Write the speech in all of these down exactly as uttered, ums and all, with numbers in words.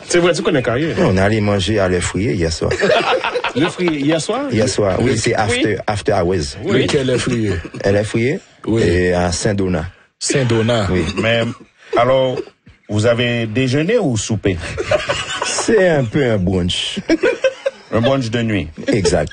C'est vrai, tu connais Carrier? On est allé manger à l'œuf frié hier soir. L'œuf frié hier soir? Hier soir, oui, c'est after, oui. after hours. Oui. Lequel est frié? Elle est frié? Oui. Et à Saint-Donat. Saint-Donat. Oui. Mais, alors, vous avez déjeuné ou soupé? C'est un peu un brunch. Un brunch de nuit. Exact.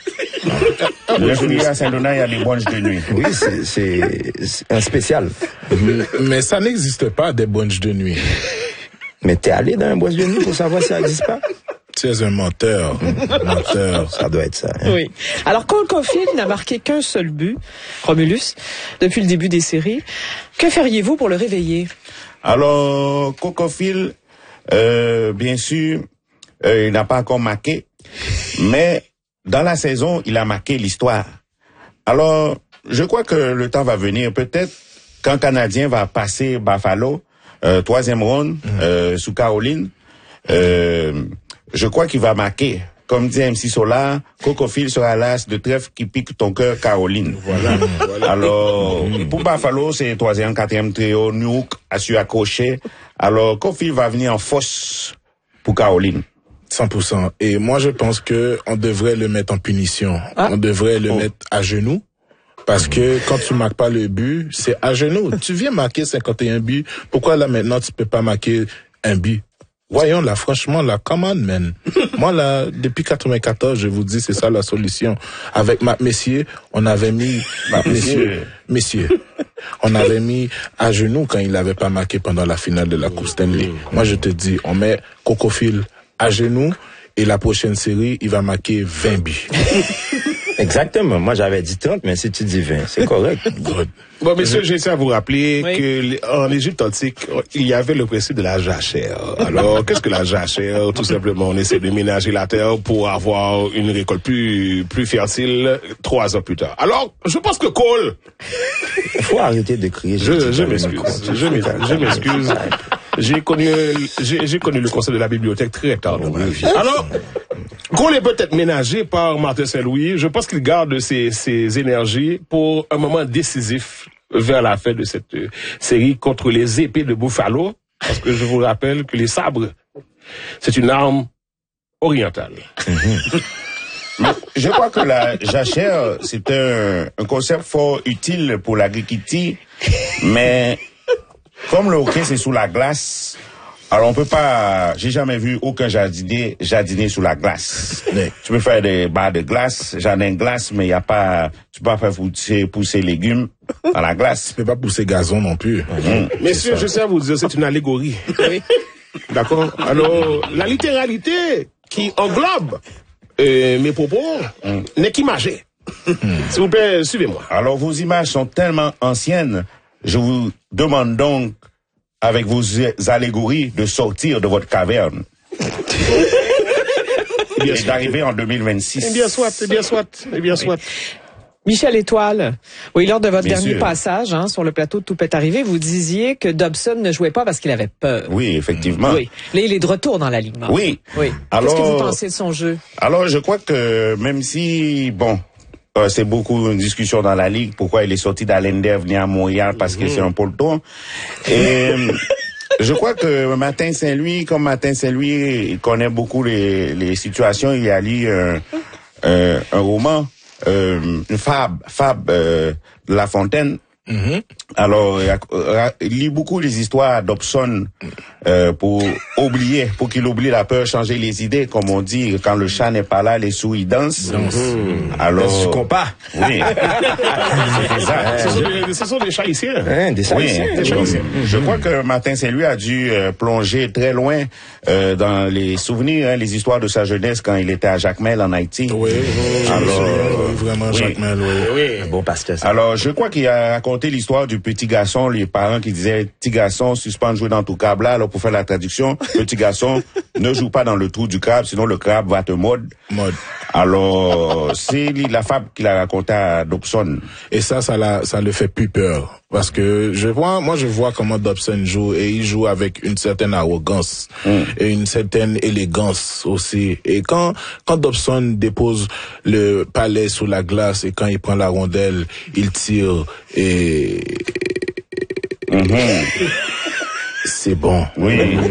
Le frié à Saint-Donat, il y a des brunchs de nuit. Oui, c'est, c'est, c'est un spécial. Mais ça n'existe pas des brunchs de nuit. Mais t'es allé dans un brunch de nuit pour savoir si ça n'existe pas? Tu es un menteur. menteur. Ça doit être ça. Hein? Oui. Alors, Cole Caulfield n'a marqué qu'un seul but, Romulus, depuis le début des séries. Que feriez-vous pour le réveiller? Alors, Cocofield, euh, bien sûr, euh, il n'a pas encore marqué, mais dans la saison, il a marqué l'histoire. Alors, je crois que le temps va venir, peut-être, quand le Canadien va passer Buffalo, euh, troisième round, euh, sous Caroline, euh, je crois qu'il va marquer. Comme dit M C Solar, Cocofield sera l'as de trèfle qui pique ton cœur, Caroline. Voilà. voilà. Alors, pour Buffalo, c'est troisième, quatrième trio, Nuke a su accrocher. Alors, Cofield va venir en force pour Caroline. cent pour cent. Et moi, je pense que on devrait le mettre en punition. Ah. On devrait le oh. mettre à genoux. Parce que quand tu marques pas le but, c'est à genoux. Tu viens marquer cinquante et un buts. Pourquoi là, maintenant, tu peux pas marquer un but? Voyons là, franchement, là, come on, man. Moi, là, depuis quatre-vingt-quatorze, je vous dis, c'est ça la solution. Avec Matt Messier, on avait mis, Matt Messier, Messier, on avait mis à genoux quand il n'avait pas marqué pendant la finale de la Coupe Stanley. Moi, je te dis, on met Cocofield à genoux et la prochaine série, il va marquer vingt buts. Exactement. Moi, j'avais dit trente, mais si tu dis vingt, c'est correct. Good. Bon, messieurs, j'essaie à vous rappeler oui. que en Égypte antique, il y avait le principe de la jachère. Alors, qu'est-ce que la jachère? Tout simplement, on essaie de ménager la terre pour avoir une récolte plus, plus fertile trois ans plus tard. Alors, je pense que Cole... Il faut arrêter de crier. Je, je m'excuse. Je m'excuse. Je m'excuse. J'ai connu, j'ai, j'ai connu le concept de la bibliothèque très tard dans ma vie. Alors, Cole est peut-être ménagé par Martin Saint-Louis. Je pense qu'il garde ses, ses énergies pour un moment décisif vers la fin de cette euh, série contre les épées de Buffalo. Parce que je vous rappelle que les sabres, c'est une arme orientale. Mm-hmm. Mais je crois que la jachère, c'est un, un concept fort utile pour l'agriculture, mais comme le hockey c'est sous la glace, alors on peut pas, j'ai jamais vu aucun jardinier jardiner sous la glace. Mais tu peux faire des barres de glace, jardin de glace, mais il y a pas, tu peux pas faire pousser, pousser légumes à la glace. Tu peux pas pousser gazon non plus. Mmh, Messieurs, je sais à vous dire, c'est une allégorie. Oui. D'accord? Alors, la littéralité qui englobe euh, mes propos mmh. n'est qu'imagée. Mmh. S'il vous plaît, suivez-moi. Alors, vos images sont tellement anciennes, je vous demande donc, avec vos allégories, de sortir de votre caverne. Et d'arriver en deux mille vingt-six. Eh bien soit, eh bien soit, eh bien soit. Michel Étoile, oui, lors de votre bien dernier sûr. passage hein, sur le plateau de Tout peut arriver, vous disiez que Dobson ne jouait pas parce qu'il avait peur. Oui, effectivement. Oui. Là, il est de retour dans l'alignement. Oui. Oui. Alors, qu'est-ce que vous pensez de son jeu? Alors, je crois que même si, bon, euh, c'est beaucoup une discussion dans la Ligue, pourquoi il est sorti d'Allender, venir à Montréal, parce que mmh. c'est un peloton. Et je crois que Martin Saint-Louis, comme Martin Saint-Louis, il connaît beaucoup les, les situations, il a lu un, un, un roman, euh, une fable, fable euh, de La Fontaine. Mm-hmm. Alors, il lit beaucoup les histoires d'Obson euh, pour oublier, pour qu'il oublie la peur, changer les idées, comme on dit, quand le chat n'est pas là, les souris dansent. Mm-hmm. Alors, tu compas. Oui. C'est ça. Ce sont des, ce sont des chats ici. Hein, des chats ici. Oui, mm-hmm. Je crois que Martin Saint-Louis a dû euh, plonger très loin euh, dans les souvenirs, hein, les histoires de sa jeunesse quand il était à Jacmel en Haïti. Oui, oui, alors, oui, vraiment oui. Jacmel, oui. oui. Un bon pasteur. Ça. Alors, je crois qu'il a raconté l'histoire du petit garçon, les parents qui disaient, petit garçon, suspend de jouer dans ton câble là, alors pour faire la traduction, petit garçon, ne joue pas dans le trou du crabe, sinon le crabe va te mordre. Mode. Alors, c'est la fable qu'il a racontée à Dobson. Et ça, ça, la, ça le fait plus peur. Parce que je vois, moi, je vois comment Dobson joue et il joue avec une certaine arrogance mm. et une certaine élégance aussi. Et quand, quand Dobson dépose le palais sous la glace et quand il prend la rondelle, il tire et, mm-hmm. c'est bon. Oui.